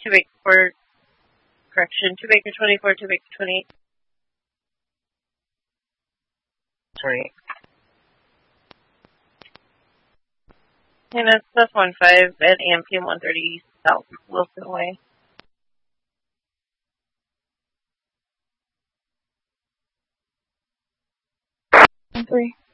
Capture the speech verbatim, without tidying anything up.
Two Baker Court, correction, Two Baker twenty-four, Two Baker twenty-eight. twenty-eight. And that's, that's one five at A M P one thirty South Wilson Way. Three.